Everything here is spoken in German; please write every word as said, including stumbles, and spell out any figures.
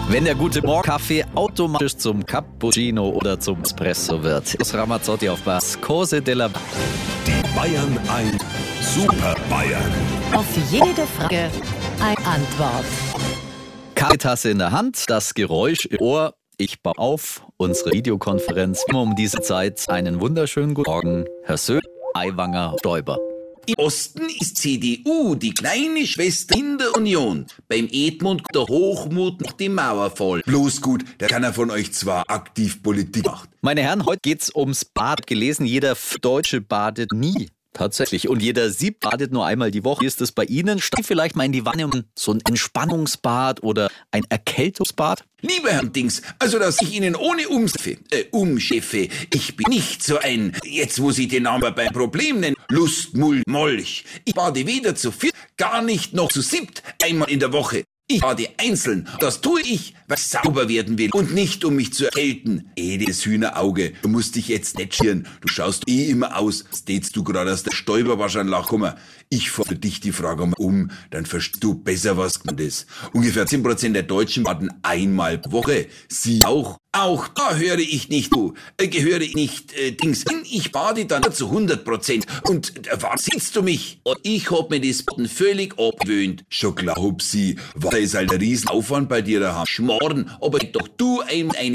Wenn der gute Morgenkaffee automatisch zum Cappuccino oder zum Espresso wird. Das Ramazzotti auf Bass. Cose della... Die Bayern ein Super Bayern. Auf jede Frage eine Antwort. Kaffeetasse in der Hand, das Geräusch im Ohr. Ich baue auf unsere Videokonferenz. Immer um diese Zeit einen wunderschönen guten Morgen, Herr Söder, Aiwanger, Stoiber. Im Osten ist C D U die kleine Schwester in der Union. Beim Edmund der Hochmut nach dem Mauerfall. Bloß gut, der kann ja von euch zwar aktiv Politik machen. Meine Herren, heute geht's ums Bad. Gelesen, jeder Deutsche badet nie. Tatsächlich. Und jeder Sieb badet nur einmal die Woche. Wie ist das bei Ihnen? Steigt vielleicht mal in die Wanne um so ein Entspannungsbad oder ein Erkältungsbad? Lieber Herr Dings, also dass ich Ihnen ohne Umschiffe, äh, Umschiffe, ich bin nicht so ein, jetzt muss ich den Namen beim Problem nennen, Lustmull Molch. Ich bade weder zu viert, gar nicht noch zu siebt, einmal in der Woche. Ich bade einzeln. Das tue ich, weil ich sauber werden will und nicht, um mich zu erkälten. Edes Hühnerauge, du musst dich jetzt nicht schieren. Du schaust eh immer aus, als tätst du gerade aus der Stäuber wahrscheinlich lachen. Ich fahr für dich die Frage mal um, dann verstehst du besser, was das ist. Ungefähr zehn Prozent der Deutschen baden einmal pro Woche. Sie auch. Auch da höre ich nicht zu, äh, gehöre ich nicht, äh, Dings. Ich bade dann zu hundert Prozent. Und äh, was siehst du mich? Und ich hab mir das Baden völlig abgewöhnt. Schon klar, ob sie, war ist halt ein Riesenaufwand bei dir daheim. Schmarrn, aber doch du ein, eine